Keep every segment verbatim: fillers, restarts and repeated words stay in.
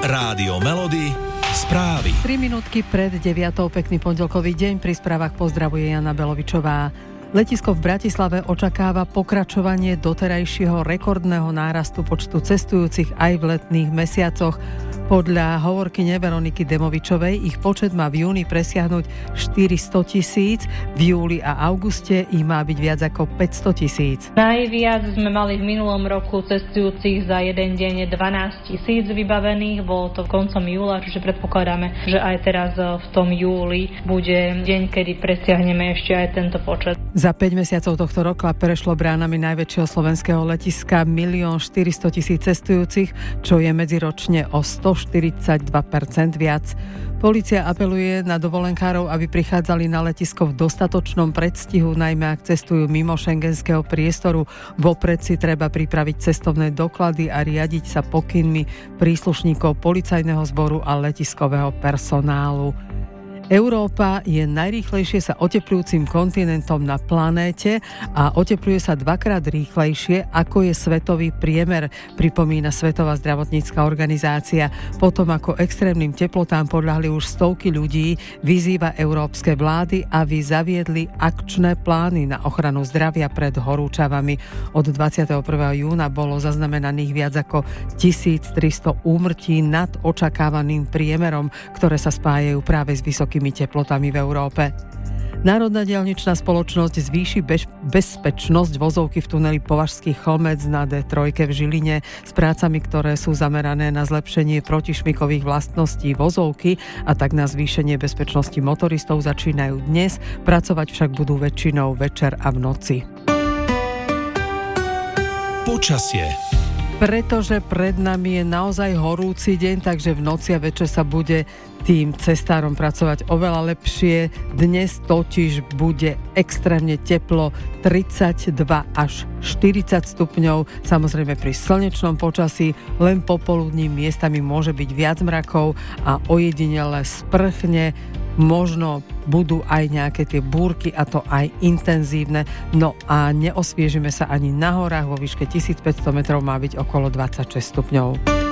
Rádio Melody, správy. tri minútky pred deviatou, pekný pondelkový deň, pri správach pozdravuje Jana Belovičová. Letisko v Bratislave očakáva pokračovanie doterajšieho rekordného nárastu počtu cestujúcich aj v letných mesiacoch. Podľa hovorkyne Veroniky Demovičovej ich počet má v júni presiahnuť štyristo tisíc, v júli a auguste ich má byť viac ako päťsto tisíc. Najviac sme mali v minulom roku cestujúcich za jeden deň dvanásť tisíc vybavených, bolo to koncom júla, čiže predpokladáme, že aj teraz v tom júli bude deň, kedy presiahneme ešte aj tento počet. Za päť mesiacov tohto roka prešlo bránami najväčšieho slovenského letiska milión štyristo tisíc cestujúcich, čo je medziročne o stoštyridsaťdva percent viac. Polícia apeluje na dovolenkárov, aby prichádzali na letisko v dostatočnom predstihu, najmä ak cestujú mimo šengenského priestoru. Vopred si treba pripraviť cestovné doklady a riadiť sa pokynmi príslušníkov policajného zboru a letiskového personálu. Európa je najrýchlejšie sa oteplujúcim kontinentom na planéte a otepluje sa dvakrát rýchlejšie, ako je svetový priemer, pripomína Svetová zdravotnícka organizácia. Potom, ako extrémnym teplotám podľahli už stovky ľudí, vyzýva európske vlády, aby zaviedli akčné plány na ochranu zdravia pred horúčavami. Od dvadsiateho prvého júna bolo zaznamenaných viac ako tisíctristo úmrtí nad očakávaným priemerom, ktoré sa spájajú práve s vysokým teplotami v Európe. Národná diaľničná spoločnosť zvýši bež- bezpečnosť vozovky v tuneli Považský Chlmec na dé tri v Žiline s prácami, ktoré sú zamerané na zlepšenie protišmikových vlastností vozovky a tak na zvýšenie bezpečnosti motoristov začínajú dnes, pracovať však budú väčšinou večer a v noci. Počasie. Pretože pred nami je naozaj horúci deň, takže v noci a večer sa bude tým cestárom pracovať oveľa lepšie. Dnes totiž bude extrémne teplo, tridsaťdva až štyridsať stupňov. Samozrejme pri slnečnom počasí, len popoludní miestami môže byť viac mrakov a ojedinele sprchne. Možno budú aj nejaké tie búrky, a to aj intenzívne. No a neosviežime sa ani na horách, vo výške tisícpäťsto metrov má byť okolo dvadsaťšesť stupňov.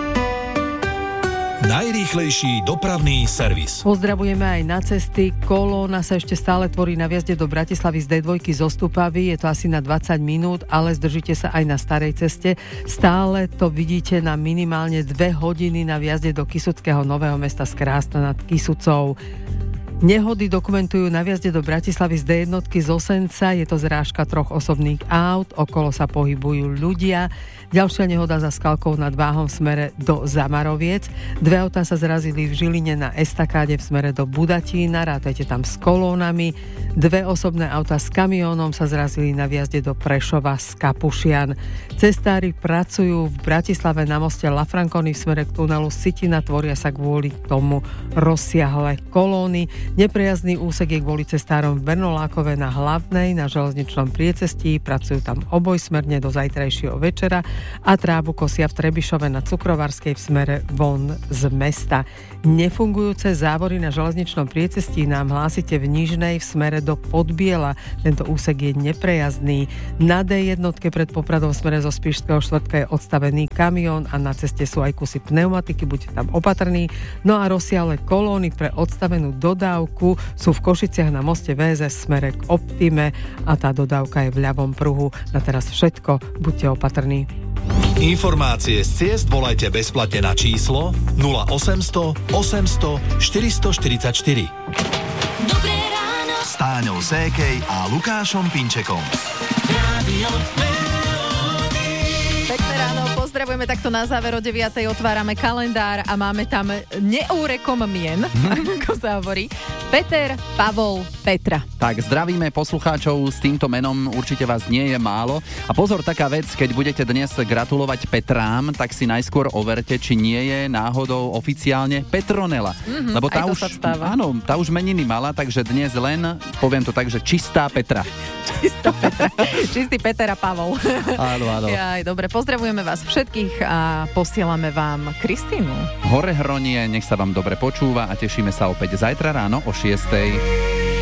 Najrýchlejší dopravný servis. Pozdravujeme aj na cesty. Kolóna sa ešte stále tvorí na vjazde do Bratislavy z dé dva zo Stupavy. Je to asi na dvadsať minút, ale zdržíte sa aj na starej ceste. Stále to vidíte na minimálne dve hodiny na vjazde do Kysuckého Nového Mesta z Krásna nad Kysucou. Nehody dokumentujú na vjazde do Bratislavy z dé jedna z Osenca. Je to zrážka troch osobných aut, okolo sa pohybujú ľudia. Ďalšia nehoda za Skalkou nad Váhom v smere do Zamaroviec. Dve autá sa zrazili v Žiline na estakáde v smere do Budatína, rátajte tam s kolónami. Dve osobné autá s kamiónom sa zrazili na vjazde do Prešova z Kapušian. Cestári pracujú v Bratislave na moste La Franconi v smere k tunelu Sitina, tvoria sa kvôli tomu rozsiahle kolóny. Neprejazdný úsek je kvôli cestárom v Bernolákove na Hlavnej, na železničnom priecestí, pracujú tam obojsmerne do zajtrajšieho večera a trávu kosia v Trebišove na Cukrovarskej v smere von z mesta. Nefungujúce závory na železničnom priecestí nám hlásite v Nižnej v smere do Podbiela. Tento úsek je neprejazdný. Na dé jedna pred Popradom v smere zo Spišského štvrtka je odstavený kamión a na ceste sú aj kusy pneumatiky, buďte tam opatrní. No a rozsiahle kolóny pre odstavenú dodávku sú v Košiciach na moste vé es es v smere k Optime a tá dodávka je v ľavom pruhu. Na teraz všetko, buďte opatrní. Informácie z ciest volajte bezplatne na číslo nula osemsto osemsto štyristoštyridsaťštyri. Dobré ráno S Táňou Sékej a Lukášom Pinčekom. Rádio Pekné ráno, pozdravujeme takto na záver o deviatej, otvárame kalendár a máme tam neúrekom mien, ako sa hovorí, Peter, Pavol, Petra. Tak zdravíme poslucháčov s týmto menom, určite vás nie je málo. A pozor, taká vec, keď budete dnes gratulovať Petrám, tak si najskôr overte, či nie je náhodou oficiálne Petronela. Mm-hmm, Lebo tá aj to už, sa stáva. áno, tá už meniny mala, takže dnes len, poviem to tak, že čistá Petra. Čistá Petra. Čistý Peter a Pavol. Áno, áno. Jaj, dobre, pozdravujeme vás všetkých a posielame vám Kristínu. Hore Hronie, nech sa vám dobre počúva a tešíme sa opäť zajtra ráno o šiestej.